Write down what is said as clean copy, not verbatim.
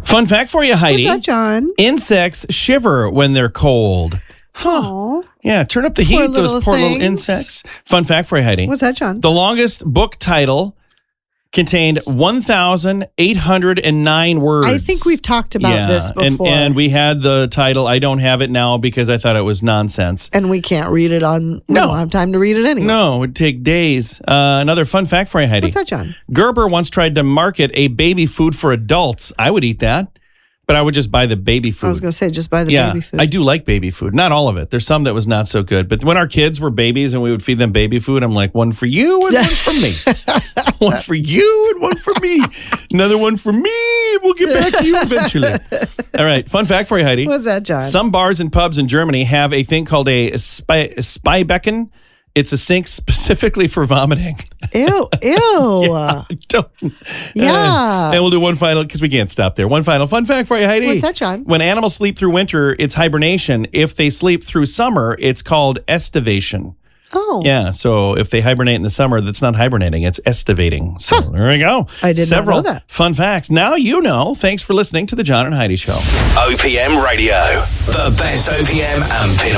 Fun fact for you, Heidi. What's that, John? Insects shiver when they're cold. Huh. Yeah, turn up the heat, those poor little things. insects. Fun fact for you, Heidi. What's that, John? The longest book title contained 1,809 words. I think we've talked about this before. And we had the title. I don't have it now because I thought it was nonsense. And we can't read it on... We don't have time to read it anyway. No, it would take days. Another fun fact for you, Heidi. What's that, John? Gerber once tried to market a baby food for adults. I would eat that. But I would just buy the baby food. I was going to say, just buy the baby food. I do like baby food. Not all of it. There's some that was not so good. But when our kids were babies and we would feed them baby food, I'm like, one for you and one for me. One for you and one for me. Another one for me. We'll get back to you eventually. All right. Fun fact for you, Heidi. What's that, John? Some bars and pubs in Germany have a thing called a Spybecken. It's a sink specifically for vomiting. Ew. Yeah. And we'll do one final, because we can't stop there. One final fun fact for you, Heidi. What's that, John? When animals sleep through winter, it's hibernation. If they sleep through summer, it's called estivation. Oh. Yeah, so if they hibernate in the summer, that's not hibernating, it's estivating. So there we go. I did not know that. Fun facts. Now you know. Thanks for listening to the John and Heidi Show. OPM Radio. The best OPM and Pin